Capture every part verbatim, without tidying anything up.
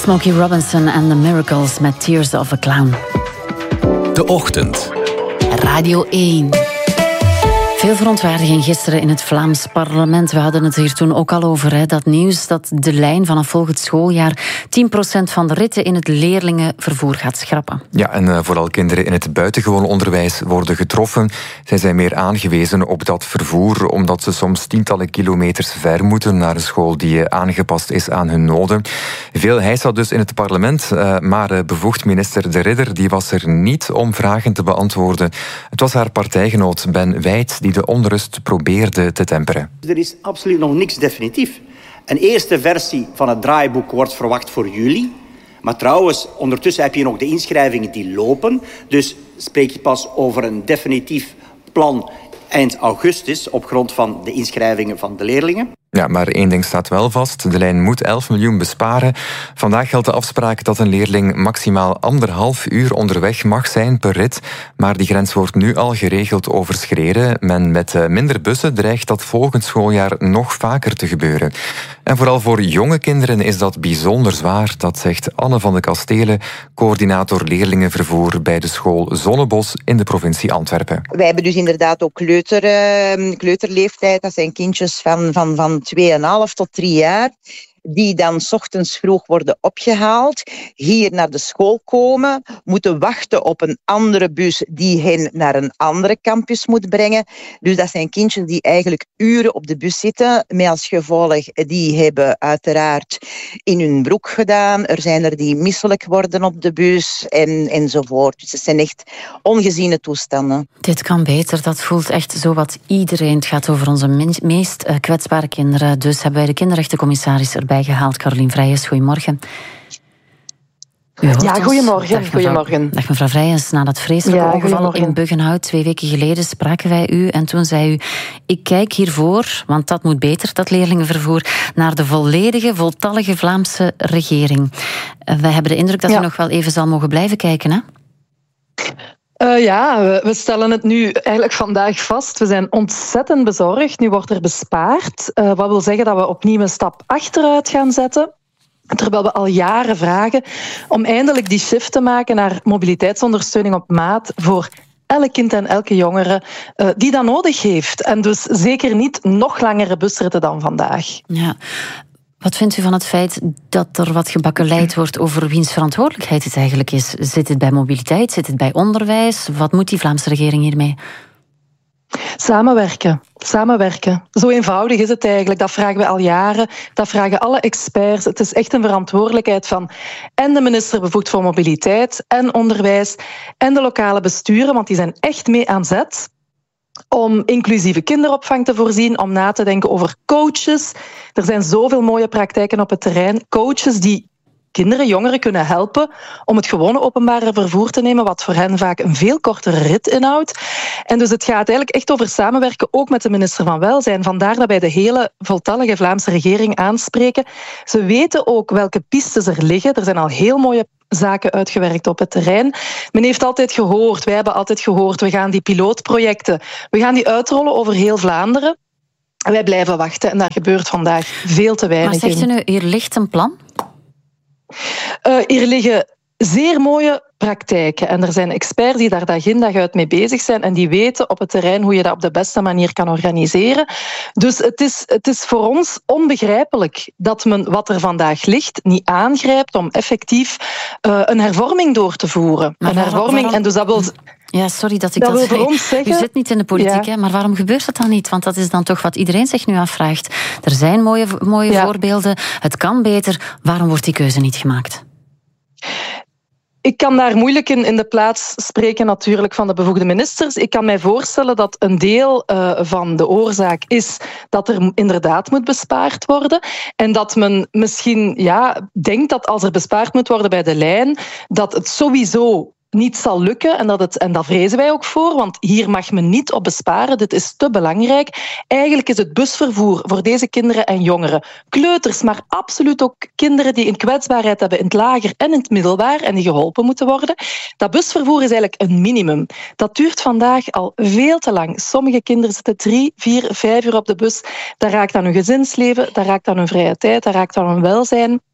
Smokey Robinson en The Miracles met Tears of a Clown. De Ochtend. Radio één. Veel verontwaardiging gisteren in het Vlaams parlement. We hadden het hier toen ook al over, hè, dat nieuws dat de lijn vanaf volgend schooljaar tien procent van de ritten in het leerlingenvervoer gaat schrappen. Ja, en uh, vooral kinderen in het buitengewoon onderwijs worden getroffen. Zij zijn meer aangewezen op dat vervoer, omdat ze soms tientallen kilometers ver moeten naar een school die uh, aangepast is aan hun noden. Veel heisa dus in het parlement, uh, maar uh, bevoegd minister De Ridder die was er niet om vragen te beantwoorden. Het was haar partijgenoot Ben Wijt die de onrust probeerde te temperen. Er is absoluut nog niks definitief. Een eerste versie van het draaiboek wordt verwacht voor juli. Maar trouwens, ondertussen heb je nog de inschrijvingen die lopen. Dus spreek je pas over een definitief plan eind augustus op grond van de inschrijvingen van de leerlingen. Ja, maar één ding staat wel vast. De lijn moet elf miljoen besparen. Vandaag geldt de afspraak dat een leerling maximaal anderhalf uur onderweg mag zijn per rit. Maar die grens wordt nu al geregeld overschreden. Men met minder bussen dreigt dat volgend schooljaar nog vaker te gebeuren. En vooral voor jonge kinderen is dat bijzonder zwaar. Dat zegt Anne van de Kastelen, coördinator leerlingenvervoer bij de school Zonnebos in de provincie Antwerpen. Wij hebben dus inderdaad ook kleuter, uh, kleuterleeftijd. Dat zijn kindjes van, van, van twee komma vijf tot drie jaar. Die dan 's ochtends vroeg worden opgehaald, hier naar de school komen, moeten wachten op een andere bus die hen naar een andere campus moet brengen. Dus dat zijn kindjes die eigenlijk uren op de bus zitten, met als gevolg, die hebben uiteraard in hun broek gedaan. Er zijn er die misselijk worden op de bus en, enzovoort. Dus het zijn echt ongeziene toestanden. Dit kan beter, dat voelt echt zo wat iedereen. Het gaat over onze min- meest uh, kwetsbare kinderen. Dus hebben wij de kinderrechtencommissaris erbij gehaald. Carolien Vrijens, goedemorgen. Ja, goedemorgen. Dag, goedemorgen. Dag mevrouw Vrijens. Na dat vreselijke ja, ongeval in Buggenhout twee weken geleden spraken wij u en toen zei u: ik kijk hiervoor, want dat moet beter, dat leerlingenvervoer, naar de volledige, voltallige Vlaamse regering. Wij hebben de indruk dat ja. u nog wel even zal mogen blijven kijken, hè? Uh, ja, we, we stellen het nu eigenlijk vandaag vast. We zijn ontzettend bezorgd. Nu wordt er bespaard. Uh, wat wil zeggen dat we opnieuw een stap achteruit gaan zetten. Terwijl we al jaren vragen om eindelijk die shift te maken naar mobiliteitsondersteuning op maat voor elk kind en elke jongere uh, die dat nodig heeft. En dus zeker niet nog langere busritten dan vandaag. Ja. Wat vindt u van het feit dat er wat gebakkeleid wordt over wiens verantwoordelijkheid het eigenlijk is? Zit het bij mobiliteit? Zit het bij onderwijs? Wat moet die Vlaamse regering hiermee? Samenwerken. Samenwerken. Zo eenvoudig is het eigenlijk. Dat vragen we al jaren. Dat vragen alle experts. Het is echt een verantwoordelijkheid van en de minister bevoegd voor mobiliteit en onderwijs en de lokale besturen, want die zijn echt mee aan zet om inclusieve kinderopvang te voorzien, om na te denken over coaches. Er zijn zoveel mooie praktijken op het terrein. Coaches die kinderen, jongeren kunnen helpen om het gewone openbare vervoer te nemen, wat voor hen vaak een veel kortere rit inhoudt. En dus het gaat eigenlijk echt over samenwerken, ook met de minister van Welzijn. Vandaar dat wij de hele voltallige Vlaamse regering aanspreken. Ze weten ook welke pistes er liggen. Er zijn al heel mooie zaken uitgewerkt op het terrein. Men heeft altijd gehoord, wij hebben altijd gehoord, we gaan die pilootprojecten, we gaan die uitrollen over heel Vlaanderen. Wij blijven wachten en daar gebeurt vandaag veel te weinig in. Maar zegt u nu, hier ligt een plan? Uh, hier liggen zeer mooie praktijken. En er zijn experts die daar dag in dag uit mee bezig zijn en die weten op het terrein hoe je dat op de beste manier kan organiseren. Dus het is, het is voor ons onbegrijpelijk dat men wat er vandaag ligt niet aangrijpt om effectief uh, een hervorming door te voeren. Maar een waarom, hervorming waarom... en dus dat wil... Ja, sorry dat ik dat, dat, dat wil voor ons zeggen. U zit niet in de politiek, ja. hè, maar waarom gebeurt dat dan niet? Want dat is dan toch wat iedereen zich nu afvraagt. Er zijn mooie, mooie ja. voorbeelden, het kan beter. Waarom wordt die keuze niet gemaakt? Ik kan daar moeilijk in, in de plaats spreken natuurlijk van de bevoegde ministers. Ik kan mij voorstellen dat een deel uh, van de oorzaak is dat er inderdaad moet bespaard worden. En dat men misschien ja, denkt dat als er bespaard moet worden bij de lijn, dat het sowieso niet zal lukken. En, dat het, en daar vrezen wij ook voor, want hier mag men niet op besparen. Dit is te belangrijk. Eigenlijk is het busvervoer voor deze kinderen en jongeren, kleuters, maar absoluut ook kinderen die een kwetsbaarheid hebben in het lager en in het middelbaar en die geholpen moeten worden. Dat busvervoer is eigenlijk een minimum. Dat duurt vandaag al veel te lang. Sommige kinderen zitten drie, vier, vijf uur op de bus. Dat raakt aan hun gezinsleven, dat raakt aan hun vrije tijd, dat raakt aan hun welzijn.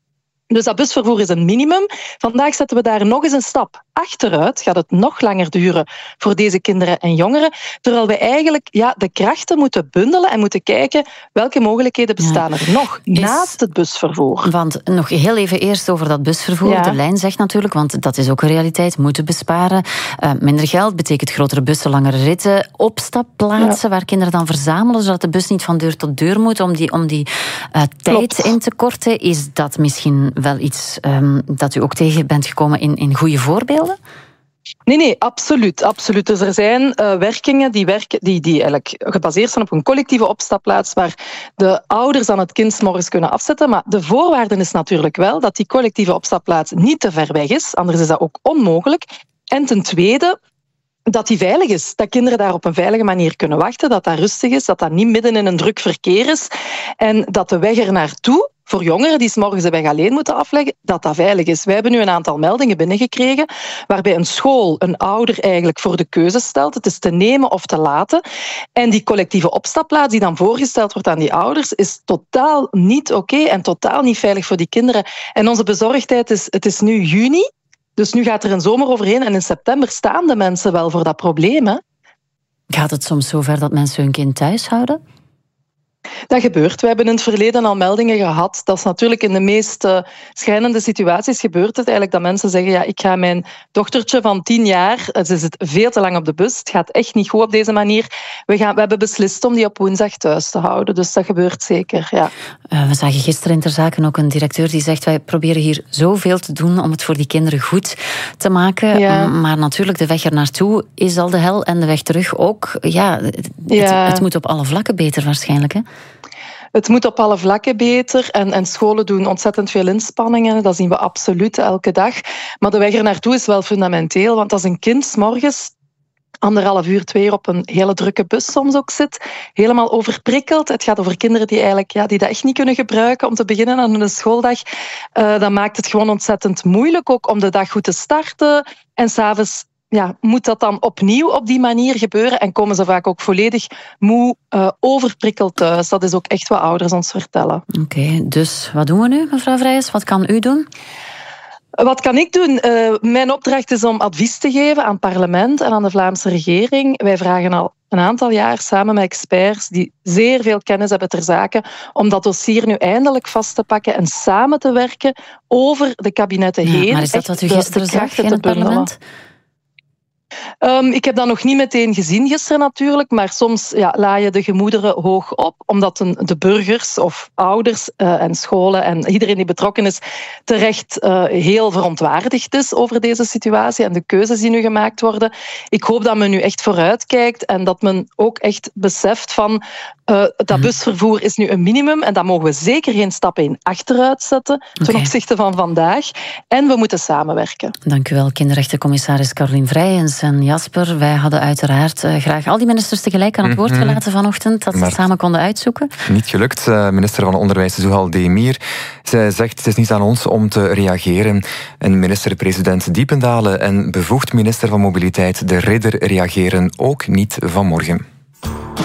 Dus dat busvervoer is een minimum. Vandaag zetten we daar nog eens een stap achteruit. Gaat het nog langer duren voor deze kinderen en jongeren. Terwijl we eigenlijk ja, de krachten moeten bundelen en moeten kijken welke mogelijkheden bestaan er nog Is... naast het busvervoer. Want nog heel even eerst over dat busvervoer. Ja. De lijn zegt natuurlijk, want dat is ook een realiteit, moeten besparen. Uh, minder geld betekent grotere bussen, langere ritten, opstapplaatsen ja. waar kinderen dan verzamelen, zodat de bus niet van deur tot deur moet om die, om die uh, tijd Klopt. in te korten. Is dat misschien wel iets um, dat u ook tegen bent gekomen in, in goede voorbeelden? Nee, nee, absoluut. absoluut. Dus er zijn uh, werkingen die, werken, die, die eigenlijk gebaseerd zijn op een collectieve opstapplaats waar de ouders dan het kind 's morgens kunnen afzetten. Maar de voorwaarde is natuurlijk wel dat die collectieve opstapplaats niet te ver weg is. Anders is dat ook onmogelijk. En ten tweede, dat die veilig is. Dat kinderen daar op een veilige manier kunnen wachten. Dat dat rustig is. Dat dat niet midden in een druk verkeer is. En dat de weg er naartoe, voor jongeren die 's morgens de weg alleen moeten afleggen, dat dat veilig is. Wij hebben nu een aantal meldingen binnengekregen waarbij een school een ouder eigenlijk voor de keuze stelt. Het is te nemen of te laten. En die collectieve opstapplaats die dan voorgesteld wordt aan die ouders is totaal niet oké okay en totaal niet veilig voor die kinderen. En onze bezorgdheid is, het is nu juni, dus nu gaat er een zomer overheen en in september staan de mensen wel voor dat probleem. Hè? Gaat het soms zover dat mensen hun kind thuis houden? Dat gebeurt. We hebben in het verleden al meldingen gehad. Dat is natuurlijk in de meest uh, schrijnende situaties gebeurt het eigenlijk dat mensen zeggen, ja, ik ga mijn dochtertje van tien jaar, ze zit veel te lang op de bus, het gaat echt niet goed op deze manier. We, gaan, we hebben beslist om die op woensdag thuis te houden. Dus dat gebeurt zeker, ja. Uh, we zagen gisteren in Ter Zaken ook een directeur die zegt, wij proberen hier zoveel te doen om het voor die kinderen goed te maken. Ja. Maar natuurlijk, de weg er naartoe is al de hel en de weg terug ook. Ja, het, ja. het, het moet op alle vlakken beter waarschijnlijk, hè? Het moet op alle vlakken beter en, en scholen doen ontzettend veel inspanningen. Dat zien we absoluut elke dag. Maar de weg er naartoe is wel fundamenteel, want als een kind 's morgens anderhalf uur, twee uur op een hele drukke bus soms ook zit, helemaal overprikkeld. Het gaat over kinderen die eigenlijk ja, die dat echt niet kunnen gebruiken om te beginnen aan hun schooldag. Uh, dan maakt het gewoon ontzettend moeilijk ook om de dag goed te starten. En 's avonds ja, moet dat dan opnieuw op die manier gebeuren en komen ze vaak ook volledig moe, uh, overprikkeld thuis. Dat is ook echt wat ouders ons vertellen. Oké, okay, dus wat doen we nu, mevrouw Vrijens? Wat kan u doen? Wat kan ik doen? Uh, mijn opdracht is om advies te geven aan het parlement en aan de Vlaamse regering. Wij vragen al een aantal jaar samen met experts die zeer veel kennis hebben ter zake om dat dossier nu eindelijk vast te pakken en samen te werken over de kabinetten heen. Ja, maar is dat wat u gisteren zag in het parlement? Um, ik heb dat nog niet meteen gezien gisteren natuurlijk, maar soms ja, la je de gemoederen hoog op, omdat een, de burgers of ouders uh, en scholen en iedereen die betrokken is terecht uh, heel verontwaardigd is over deze situatie en de keuzes die nu gemaakt worden. Ik hoop dat men nu echt vooruitkijkt en dat men ook echt beseft van uh, dat busvervoer is nu een minimum en daar mogen we zeker geen stappen in achteruit zetten ten okay. opzichte van vandaag. En we moeten samenwerken. Dank u wel, kinderrechtencommissaris Caroline Vrijens. En Jasper, wij hadden uiteraard uh, graag al die ministers tegelijk aan het woord mm-hmm. gelaten vanochtend, dat ze het samen konden uitzoeken. Niet gelukt. Uh, minister van Onderwijs Zuhal Demir, zij zegt het is niet aan ons om te reageren. En minister-president Diependalen en bevoegd minister van Mobiliteit De Ridder reageren ook niet vanmorgen.